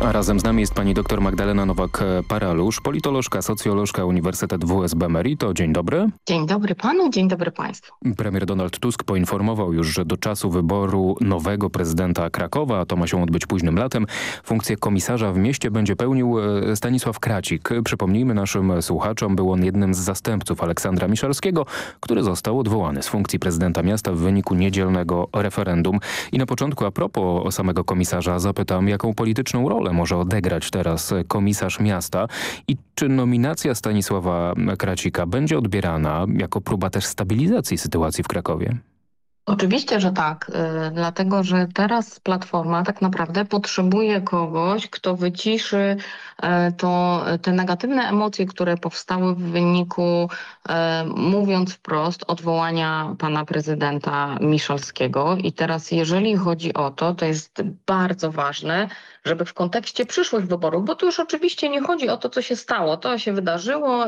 A razem z nami jest pani dr Magdalena Nowak-Paralusz, politolożka, socjolożka Uniwersytet WSB Merito. Dzień dobry. Dzień dobry panu, dzień dobry państwu. Premier Donald Tusk poinformował już, że do czasu wyboru nowego prezydenta Krakowa, a to ma się odbyć późnym latem, funkcję komisarza w mieście będzie pełnił Stanisław Kracik. Przypomnijmy naszym słuchaczom, był on jednym z zastępców Aleksandra Miszalskiego, który został odwołany z funkcji prezydenta miasta w wyniku niedzielnego referendum. I na początku, a propos samego komisarza, zapytam, jaką polityczną rolę może odegrać teraz komisarz miasta i czy nominacja Stanisława Kracika będzie odbierana jako próba też stabilizacji sytuacji w Krakowie? Oczywiście, że tak, dlatego że teraz Platforma tak naprawdę potrzebuje kogoś, kto wyciszy te negatywne emocje, które powstały w wyniku, mówiąc wprost, odwołania pana prezydenta Miszalskiego. I teraz jeżeli chodzi o to, to jest bardzo ważne, żeby w kontekście przyszłych wyborów, bo tu już oczywiście nie chodzi o to, co się stało, to się wydarzyło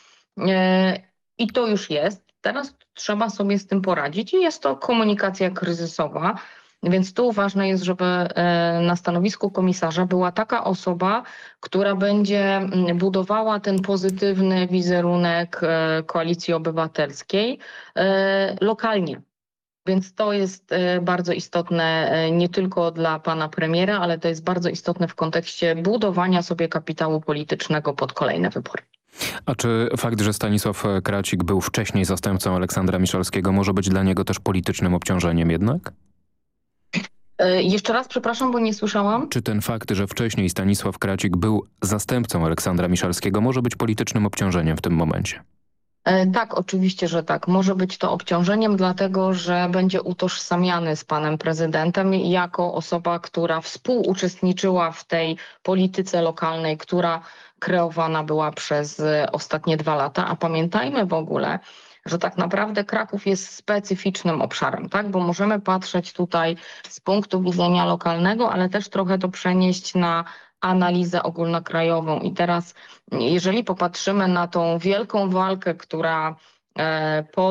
i to już jest. Teraz trzeba sobie z tym poradzić i jest to komunikacja kryzysowa, więc tu ważne jest, żeby na stanowisku komisarza była taka osoba, która będzie budowała ten pozytywny wizerunek Koalicji Obywatelskiej lokalnie. Więc to jest bardzo istotne nie tylko dla pana premiera, ale to jest bardzo istotne w kontekście budowania sobie kapitału politycznego pod kolejne wybory. A czy fakt, że Stanisław Kracik był wcześniej zastępcą Aleksandra Miszalskiego, może być dla niego też politycznym obciążeniem jednak? Jeszcze raz, przepraszam, bo nie słyszałam. Czy ten fakt, że wcześniej Stanisław Kracik był zastępcą Aleksandra Miszalskiego, może być politycznym obciążeniem w tym momencie? Tak, oczywiście, że tak. Może być to obciążeniem, dlatego że będzie utożsamiany z panem prezydentem jako osoba, która współuczestniczyła w tej polityce lokalnej, która kreowana była przez ostatnie 2 lata. A pamiętajmy w ogóle, że tak naprawdę Kraków jest specyficznym obszarem, tak? Bo możemy patrzeć tutaj z punktu widzenia lokalnego, ale też trochę to przenieść na analizę ogólnokrajową. I teraz, jeżeli popatrzymy na tą wielką walkę, która po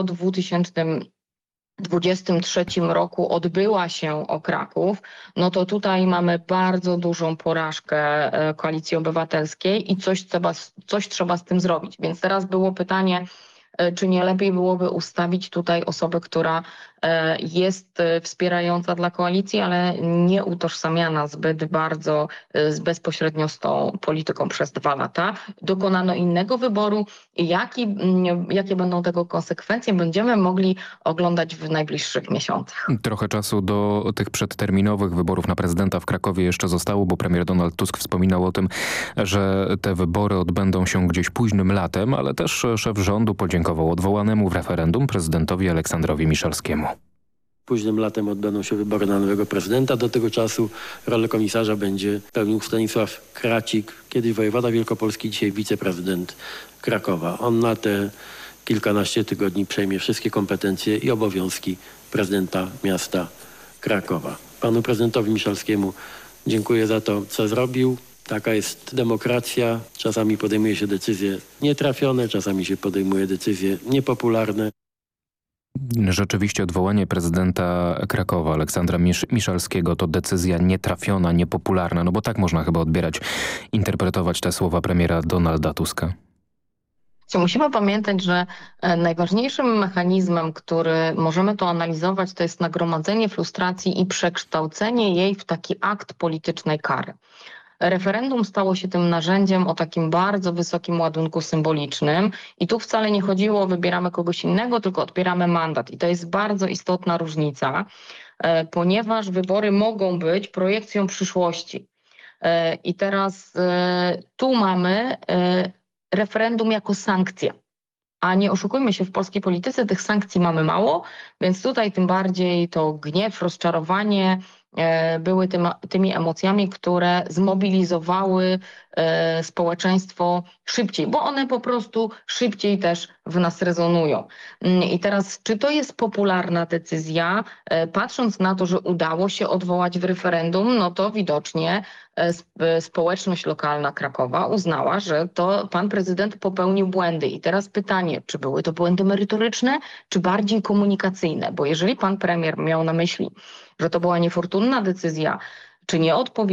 2023 roku odbyła się o Kraków, no to tutaj mamy bardzo dużą porażkę Koalicji Obywatelskiej i coś trzeba z tym zrobić. Więc teraz było pytanie, czy nie lepiej byłoby ustawić tutaj osobę, która jest wspierająca dla koalicji, ale nie utożsamiana zbyt bardzo bezpośrednio z tą polityką przez 2 lata. Dokonano innego wyboru i jakie będą tego konsekwencje, będziemy mogli oglądać w najbliższych miesiącach. Trochę czasu do tych przedterminowych wyborów na prezydenta w Krakowie jeszcze zostało, bo premier Donald Tusk wspominał o tym, że te wybory odbędą się gdzieś późnym latem, ale też szef rządu podziękował odwołanemu w referendum prezydentowi Aleksandrowi Miszalskiemu. Późnym latem odbędą się wybory na nowego prezydenta. Do tego czasu rolę komisarza będzie pełnił Stanisław Kracik, kiedyś wojewoda wielkopolski, dzisiaj wiceprezydent Krakowa. On na te kilkanaście tygodni przejmie wszystkie kompetencje i obowiązki prezydenta miasta Krakowa. Panu prezydentowi Miszalskiemu dziękuję za to, co zrobił. Taka jest demokracja. Czasami podejmuje się decyzje nietrafione, czasami się podejmuje decyzje niepopularne. Rzeczywiście odwołanie prezydenta Krakowa, Aleksandra Miszalskiego, to decyzja nietrafiona, niepopularna, no bo tak można chyba interpretować te słowa premiera Donalda Tuska. Musimy pamiętać, że najważniejszym mechanizmem, który możemy to analizować, to jest nagromadzenie frustracji i przekształcenie jej w taki akt politycznej kary. Referendum stało się tym narzędziem o takim bardzo wysokim ładunku symbolicznym i tu wcale nie chodziło o wybieramy kogoś innego, tylko odbieramy mandat. I to jest bardzo istotna różnica, ponieważ wybory mogą być projekcją przyszłości. I teraz tu mamy referendum jako sankcję. A nie oszukujmy się, w polskiej polityce tych sankcji mamy mało, więc tutaj tym bardziej to gniew, rozczarowanie były tymi emocjami, które zmobilizowały społeczeństwo szybciej, bo one po prostu szybciej też w nas rezonują. I teraz, czy to jest popularna decyzja? Patrząc na to, że udało się odwołać w referendum, no to widocznie społeczność lokalna Krakowa uznała, że to pan prezydent popełnił błędy. I teraz pytanie, czy były to błędy merytoryczne, czy bardziej komunikacyjne? Bo jeżeli pan premier miał na myśli, że to była niefortunna decyzja, czy nieodpowiedzialna,